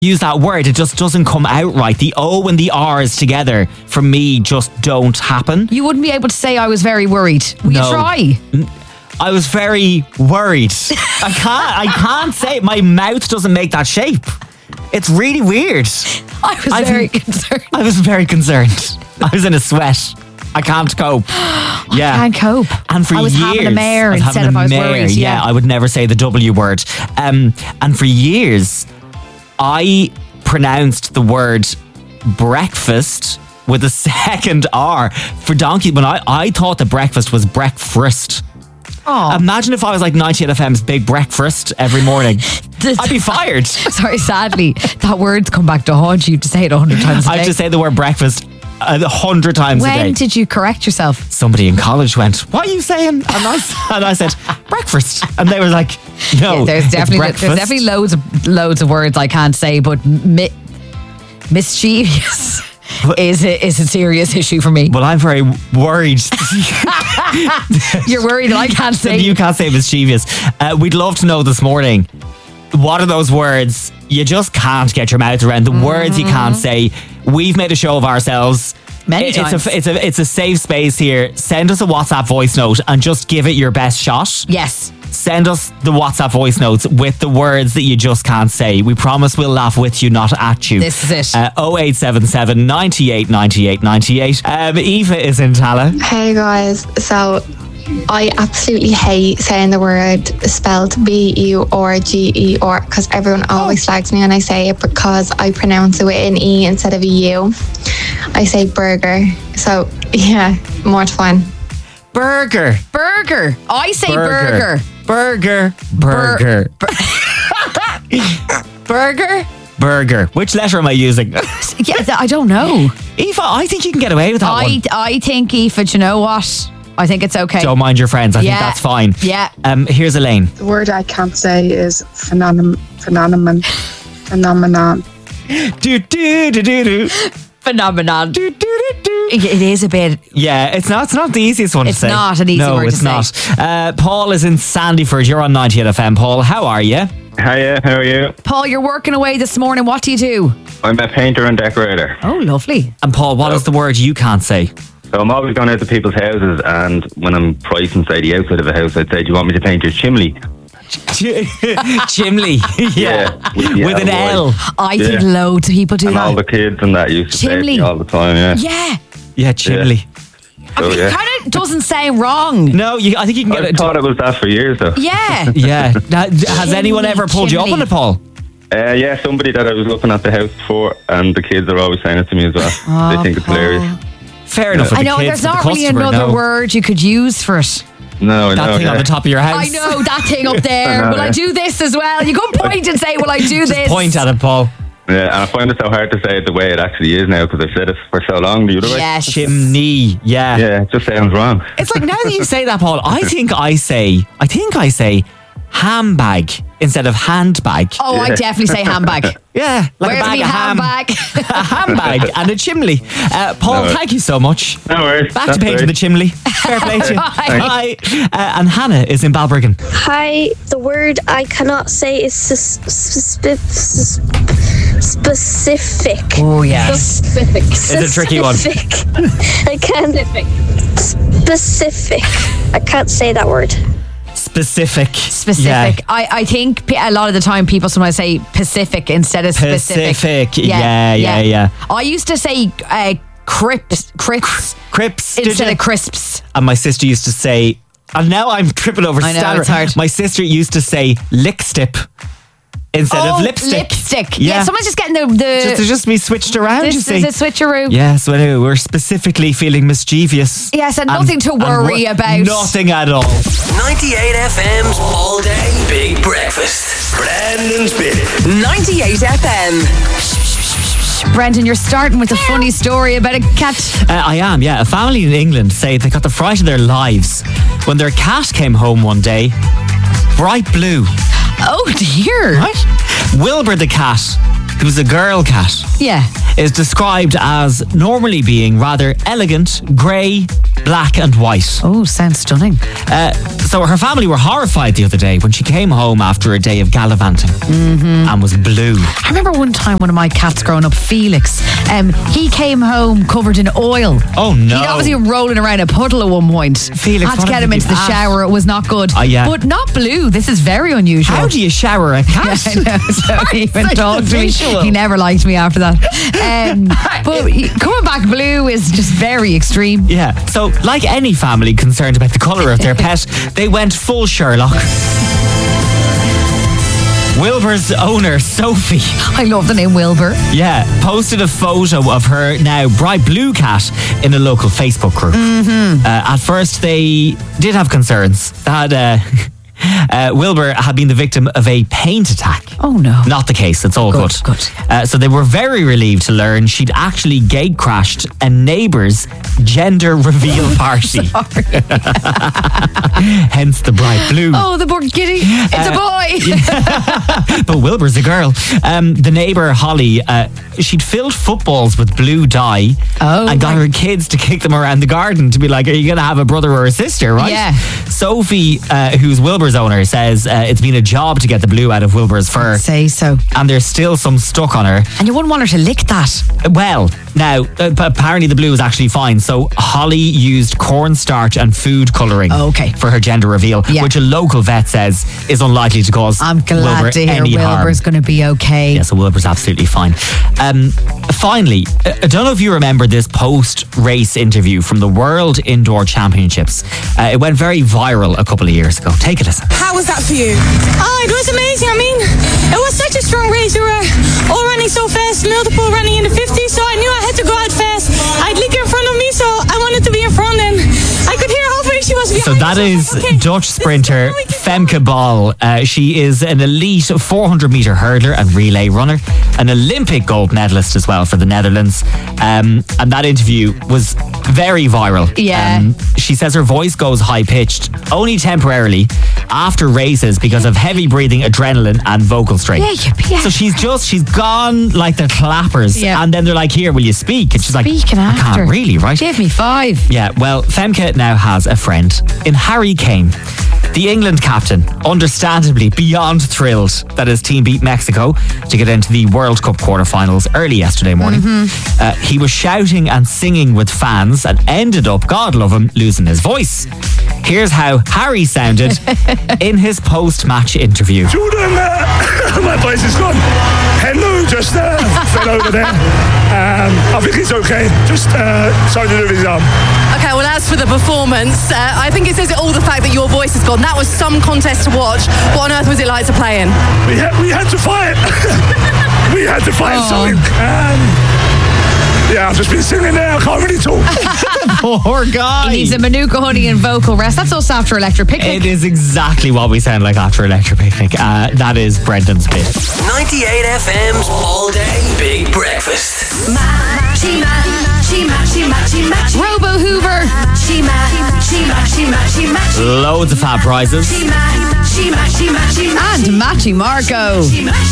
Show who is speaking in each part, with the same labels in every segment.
Speaker 1: use that word. It just doesn't come out right. The O and the R's together, for me, just don't happen.
Speaker 2: You wouldn't be able to say I was very worried. Will you try?
Speaker 1: I was very worried. I can't say it. My mouth doesn't make that shape. It's really weird.
Speaker 2: I was very concerned.
Speaker 1: I was very concerned. I was in a sweat. I can't cope. Yeah.
Speaker 2: I can't cope.
Speaker 1: And for
Speaker 2: I was
Speaker 1: years,
Speaker 2: having a mare instead of I was worried.
Speaker 1: Yeah, I would never say the W word. And for years, I pronounced the word breakfast with a second R for donkey. When I thought that breakfast was breakfast.
Speaker 2: Oh.
Speaker 1: Imagine if I was like 98 FM's Big Breakfast every morning. I'd be fired.
Speaker 2: Sorry, sadly, that word's come back to haunt you to say it 100 times a day.
Speaker 1: I have to say the word breakfast 100 times a day.
Speaker 2: When did you correct yourself?
Speaker 1: Somebody in college went, "What are you saying?" And I said, "Breakfast." And they were like, "No,
Speaker 2: Yeah, there's definitely loads of words I can't say, but mischievous is a serious issue for me.
Speaker 1: Well, I'm very worried.
Speaker 2: You're worried that I can't say.
Speaker 1: You can't say mischievous. We'd love to know this morning, what are those words you just can't get your mouth around? The words you can't say. We've made a show of ourselves.
Speaker 2: Many times.
Speaker 1: It's a safe space here. Send us a WhatsApp voice note and just give it your best shot.
Speaker 2: Yes.
Speaker 1: Send us the WhatsApp voice notes with the words that you just can't say. We promise we'll laugh with you, not at you.
Speaker 2: This is it.
Speaker 1: 0877 98 98 98. Eva is in Tala.
Speaker 3: Hey guys, so I absolutely hate saying the word spelled B-U-R-G-E-R because everyone always slags me when I say it because I pronounce it with an E instead of a U. I say burger. So yeah, more fun.
Speaker 1: Burger.
Speaker 2: Burger. I say burger.
Speaker 1: Burger. Burger.
Speaker 2: Burger.
Speaker 1: Burger. Which letter am I using?
Speaker 2: Yeah, I don't know.
Speaker 1: Eva, I think you can get away with that one.
Speaker 2: I think, Eva, do you know what? I think it's okay.
Speaker 1: Don't mind your friends. I think that's fine.
Speaker 2: Yeah.
Speaker 1: Here's Elaine.
Speaker 4: The word I can't say is phenomenon.
Speaker 2: Phenomenon. It is a bit.
Speaker 1: Yeah, it's not the easiest one to say.
Speaker 2: It's not an easy word to say.
Speaker 1: No, it's not. Paul is in Sandyford. You're on 98 FM. Paul, how are you?
Speaker 5: Hiya, how are you?
Speaker 2: Paul, you're working away this morning. What do you do?
Speaker 5: I'm a painter and decorator.
Speaker 2: Oh, lovely.
Speaker 1: And Paul, what is the word you can't say?
Speaker 5: So I'm always going out to people's houses, and when I'm pricing, say, the outside of a house, I'd say, "Do you want me to paint your chimney?"
Speaker 1: Chimney. Yeah. With an L.
Speaker 2: I think loads of people do
Speaker 5: and
Speaker 2: that.
Speaker 5: all the kids and that used to say it to me all the time,
Speaker 2: Yeah.
Speaker 1: Yeah, chimney.
Speaker 5: So,
Speaker 2: It kind of doesn't sound wrong.
Speaker 1: No, I think you can get it.
Speaker 5: I thought it was that for years, though.
Speaker 2: Yeah.
Speaker 1: Yeah. Has anyone ever pulled you up on it, Paul?
Speaker 5: Yeah, somebody that I was looking at the house for, and the kids are always saying it to me as well. They think it's hilarious.
Speaker 1: Fair enough.
Speaker 2: I know, there's not really another word you could use for it.
Speaker 5: No,
Speaker 1: that thing on the top of your house.
Speaker 2: I know, that thing up there. Will I do this as well? You couldn't point and say, will I do this?
Speaker 1: Point at it, Paul.
Speaker 5: Yeah, and I find it so hard to say it the way it actually is now because I've said it for so long the other way.
Speaker 2: Yes.
Speaker 1: Chimney. Yeah.
Speaker 5: Yeah, it just sounds wrong.
Speaker 1: It's like now that you say that, Paul, I think I say handbag instead of handbag.
Speaker 2: Oh, I definitely say handbag.
Speaker 1: Yeah, like
Speaker 2: Where's
Speaker 1: a bag
Speaker 2: me
Speaker 1: of ham.
Speaker 2: handbag?
Speaker 1: A handbag and a chimney. Paul, thank you so much.
Speaker 5: No worries.
Speaker 1: Back to painting the chimney. Fair play to you. Hi. And Hannah is in Balbriggan.
Speaker 6: Hi, the word I cannot say is specific.
Speaker 2: Oh, yeah.
Speaker 6: Specific.
Speaker 1: It's a tricky one.
Speaker 6: I can't. Specific. I can't say that word.
Speaker 1: Specific.
Speaker 2: Specific.
Speaker 1: Yeah.
Speaker 2: I think a lot of the time people sometimes say Pacific instead of specific.
Speaker 1: Pacific. Yeah.
Speaker 2: I used to say crips instead of crisps.
Speaker 1: And my sister used to say, and now I'm tripping over
Speaker 2: I know,
Speaker 1: standard.
Speaker 2: it's hard.
Speaker 1: My sister used to say lickstip instead of lipstick.
Speaker 2: Lipstick. Yeah, someone's just getting the
Speaker 1: just be switched around, you
Speaker 2: this
Speaker 1: see.
Speaker 2: is a switcheroo.
Speaker 1: Yeah, so anyway, we're specifically feeling mischievous.
Speaker 2: Yes, and nothing to worry about.
Speaker 1: Nothing at all.
Speaker 7: 98 FM's All Day Big Breakfast. Brandon's Bit. 98 FM.
Speaker 2: Brendan, you're starting with a funny story about a cat.
Speaker 1: I am, yeah. A family in England say they got the fright of their lives when their cat came home one day, bright blue.
Speaker 2: Oh dear.
Speaker 1: Right? Wilbur the cat, who's a girl cat,
Speaker 2: Yeah.
Speaker 1: is described as normally being rather elegant, grey, black and white.
Speaker 2: Oh, sounds stunning.
Speaker 1: So her family were horrified the other day when she came home after a day of gallivanting and was blue.
Speaker 2: I remember one time one of my cats growing up, Felix, he came home covered in oil.
Speaker 1: Oh no.
Speaker 2: He'd obviously been rolling around a puddle at one point.
Speaker 1: Felix,
Speaker 2: had to
Speaker 1: what
Speaker 2: get
Speaker 1: did
Speaker 2: him
Speaker 1: you
Speaker 2: into the
Speaker 1: ask?
Speaker 2: shower. It was not good.
Speaker 1: Yeah.
Speaker 2: But not blue. This is very unusual.
Speaker 1: How do you shower a cat?
Speaker 2: I know, so he even
Speaker 1: Such a
Speaker 2: talked to me.
Speaker 1: visual.
Speaker 2: He never liked me after that. But coming back blue is just very extreme.
Speaker 1: Yeah, so like any family concerned about the colour of their pet, they went full Sherlock. Wilbur's owner, Sophie,
Speaker 2: I love the name Wilbur.
Speaker 1: posted a photo of her now bright blue cat in a local Facebook group. At first, they did have concerns that Wilbur had been the victim of a paint attack.
Speaker 2: Oh no.
Speaker 1: Not the case, it's all good. So they were very relieved to learn she'd actually gate crashed a neighbour's gender reveal party. Hence the bright blue.
Speaker 2: Oh, the poor kitty. It's a boy.
Speaker 1: But Wilbur's a girl. The neighbour, Holly, she'd filled footballs with blue dye and got her kids to kick them around the garden to be like, are you going to have a brother or a sister, right?
Speaker 2: Yeah.
Speaker 1: Sophie, who's Wilbur's owner, says it's been a job to get the blue out of Wilbur's fur.
Speaker 2: Say so.
Speaker 1: And there's still some stuck on her.
Speaker 2: And you wouldn't want her to lick that.
Speaker 1: Well, now, apparently the blue is actually fine. So Holly used cornstarch and food colouring for her gender reveal, which a local vet says is unlikely to cause
Speaker 2: I'm glad
Speaker 1: Wilbur
Speaker 2: to hear
Speaker 1: any
Speaker 2: Wilbur's
Speaker 1: harm.
Speaker 2: going to be okay.
Speaker 1: Yeah, so Wilbur's absolutely fine. Finally, I don't know if you remember this post-race interview from the World Indoor Championships. It went very viral a couple of years ago. Take a listen.
Speaker 8: How was that for you? Oh, it was amazing. I mean, it was such a strong race. We were all running so fast, multiple running in the 50s, so I knew I had to go out fast. I had Lieke in front of me, so I wanted to be in front, and I could hear halfway she was behind.
Speaker 1: So that is Dutch sprinter Femke Bol. She is an elite 400-metre hurdler and relay runner, an Olympic gold medalist as well for the Netherlands. And that interview was very viral.
Speaker 2: Yeah.
Speaker 1: She says her voice goes high-pitched only temporarily after races because of heavy breathing, adrenaline and vocal strain. So she's gone like the clappers.
Speaker 2: Yeah.
Speaker 1: And then they're like, here, will you speak? And she's like,
Speaker 2: Speaking
Speaker 1: I
Speaker 2: after.
Speaker 1: can't really, right?
Speaker 2: Give me 5.
Speaker 1: Yeah, well, Femke now has a friend in Harry Kane. The England captain, understandably beyond thrilled that his team beat Mexico to get into the World Cup quarterfinals early yesterday morning. He was shouting and singing with fans and ended up, God love him, losing his voice. Here's how Harry sounded in his post-match interview.
Speaker 9: Jordan, my voice is gone. Hello, just fell over there. I think it's okay. Just something to do with his arm.
Speaker 8: Okay, well, as for the performance, I think it says it all, the fact that your voice is gone. That was some contest to watch. What on earth was it like to play in?
Speaker 9: We had to fight. We had to fight something. Yeah, I've just been singing there. I can't really talk.
Speaker 1: Poor guy.
Speaker 2: He needs a Manuka honey and vocal rest. That's us after Electric Picnic.
Speaker 1: It is exactly what we sound like after Electric Picnic. That is Brendan's bit.
Speaker 7: 98 FM's All Day Big Breakfast.
Speaker 2: Robo Hoover.
Speaker 1: Loads of fab prizes.
Speaker 2: And Matty Marco.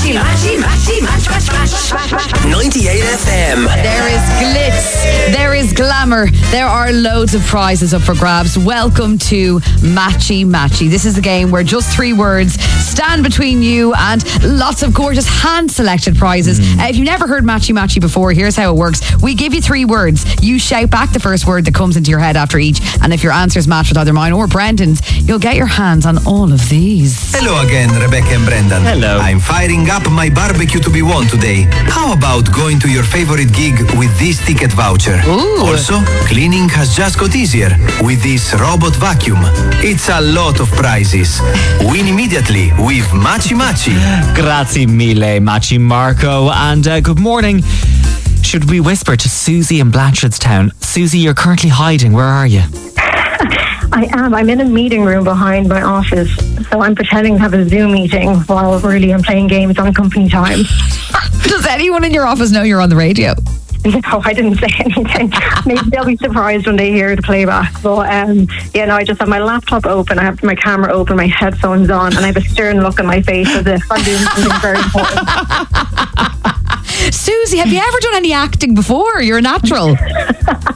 Speaker 7: 98 FM.
Speaker 2: There is glitz. There is glamour. There are loads of prizes up for grabs. Welcome to Matchy Matchy. This is a game where just 3 words stand between you and lots of gorgeous hand-selected prizes. If you've never heard Matchy Matchy before, here's how it works. We give you 3 words. You shout back the first word that comes into your head after each. And if your answers match with either mine or Brendan's, you'll get your hands on all of these.
Speaker 10: Hello again, Rebecca and Brendan.
Speaker 1: Hello.
Speaker 10: I'm firing up my barbecue to be won today. How about going to your favorite gig with this ticket voucher?
Speaker 2: Ooh.
Speaker 10: Also, cleaning has just got easier with this robot vacuum. It's a lot of prizes. Win immediately with Matchy Matchy.
Speaker 1: Grazie mille, Matchy Marco. And good morning. Should we whisper to Susie in Blanchardstown? Susie, you're currently hiding. Where are you?
Speaker 11: I am. I'm in a meeting room behind my office, so I'm pretending to have a Zoom meeting while really I'm playing games on company time.
Speaker 2: Does anyone in your office know you're on the radio?
Speaker 11: No, I didn't say anything. Maybe they'll be surprised when they hear the playback. But I just have my laptop open, I have my camera open, my headphones on, and I have a stern look on my face as if I'm doing something very important.
Speaker 2: Susie, have you ever done any acting before? You're a natural.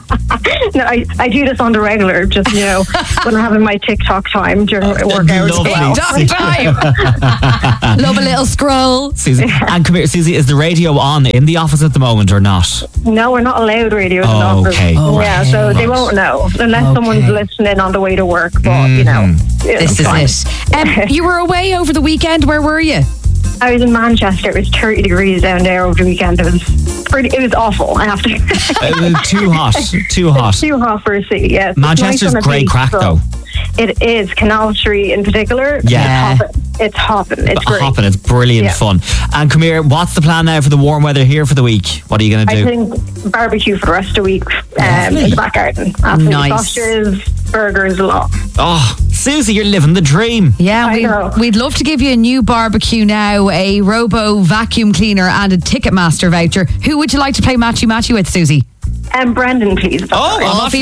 Speaker 11: No, I do this on the regular, just, you know, when I'm having my TikTok time during work hours.
Speaker 2: TikTok time. Love a little scroll.
Speaker 1: Susie. And come here, Susie, is the radio on in the office at the moment or not?
Speaker 11: No, we're not allowed radio in the office.
Speaker 1: Okay.
Speaker 11: Yeah, so they won't know unless someone's listening on the way to work. But, you know,
Speaker 2: this is it. You were away over the weekend. Where were you?
Speaker 11: I was in Manchester. It was 30 degrees down there over the weekend. It was awful, I have to
Speaker 1: Too hot. Too hot.
Speaker 11: Too hot for a city, yes.
Speaker 1: Manchester's great crack, though.
Speaker 11: It is. Canal Street in particular.
Speaker 1: Yeah.
Speaker 11: It's hopping. It's great.
Speaker 1: Hopping. It's brilliant fun. And come here, what's the plan now for the warm weather here for the week? What are you going to do?
Speaker 11: I think barbecue for the rest of the week in the back garden. Absolutely.
Speaker 2: Nice.
Speaker 11: Sausages, burgers, a lot.
Speaker 1: Oh, Susie, you're living the dream.
Speaker 2: Yeah, we'd love to give you a new barbecue now, a Robo vacuum cleaner and a Ticketmaster voucher. Who would you like to play Matchy Matchy with, Susie?
Speaker 11: Brendan, please.
Speaker 2: Off